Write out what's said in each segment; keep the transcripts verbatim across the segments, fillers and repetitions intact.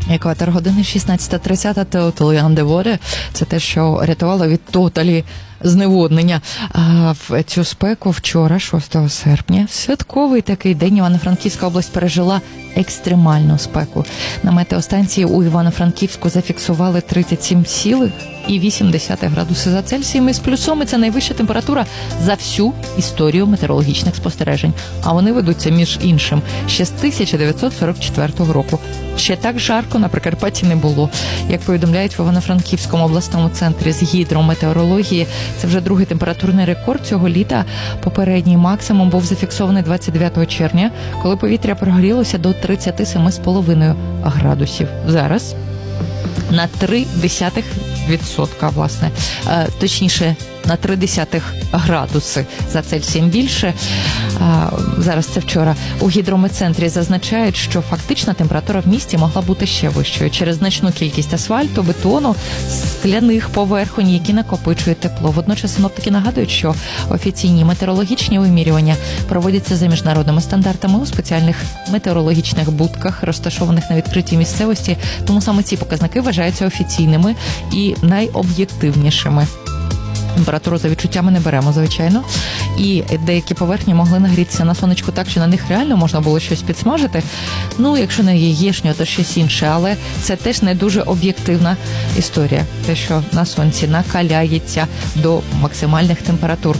Екватор години шістнадцята тридцять, Тоталіан де Воде. Це те, що рятувало від тоталі зневоднення. А в цю спеку вчора, шостого серпня, святковий такий день, Івано-Франківська область пережила екстремальну спеку. На метеостанції у Івано-Франківську зафіксували тридцять сім цілих вісім десятих градуси за Цельсієм із плюсом. І це найвища температура за всю історію метеорологічних спостережень. А вони ведуться, між іншим, ще з тисяча дев'ятсот сорок четвертого року. Ще так жарко на Прикарпатті не було. Як повідомляють в Івано-Франківському обласному центрі з гідрометеорології, це вже другий температурний рекорд цього літа. Попередній максимум був зафіксований двадцять дев'ятого червня, коли повітря прогрілося до тридцять сім цілих п'ять десятих градусів. Зараз на три десятих відсотка, власне, е, точніше, на три десятих градуси за Цельсієм більше. А, зараз це вчора. У гідрометцентрі зазначають, що фактична температура в місті могла бути ще вищою через значну кількість асфальту, бетону, скляних поверхонь, які накопичують тепло. Водночас синоптики нагадують, що офіційні метеорологічні вимірювання проводяться за міжнародними стандартами у спеціальних метеорологічних будках, розташованих на відкритій місцевості, тому саме ці показники вважаються офіційними і найоб'єктивнішими. Температуру за відчуттями не беремо, звичайно. І деякі поверхні могли нагрітися на сонечку так, що на них реально можна було щось підсмажити. Ну, якщо не яєчню, то щось інше. Але це теж не дуже об'єктивна історія. Те, що на сонці накаляється до максимальних температур.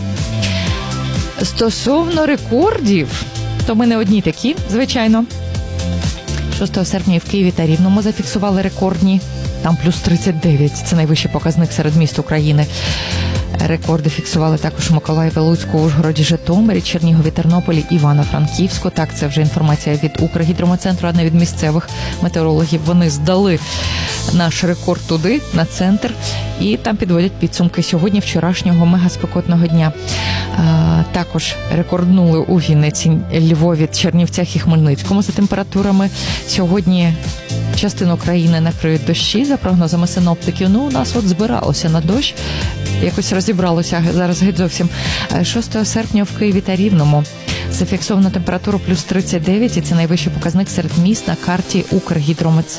Стосовно рекордів, то ми не одні такі, звичайно. шостого серпня в Києві та Рівному зафіксували рекордні. Там плюс тридцять дев'ять. Це найвищий показник серед міст України. Рекорди фіксували також у Миколаєві, Луцьку, Ужгороді, Житомирі, Чернігові, Тернополі, Івано-Франківську. Так, це вже інформація від Укргідрометцентру, а не від місцевих метеорологів. Вони здали наш рекорд туди, на центр, і там підводять підсумки сьогодні вчорашнього мегаспекотного дня. А, також рекорднули у Вінниці, Львові, Чернівцях і Хмельницькому за температурами. Сьогодні частину країни накриють дощі, за прогнозами синоптиків. Ну, у нас от збиралося на дощ, якось розібралося зараз геть зовсім. шостого серпня в Києві та Рівному зафіксовано температуру плюс тридцять дев'ять, і це найвищий показник серед міст на карті Укргідрометцентру.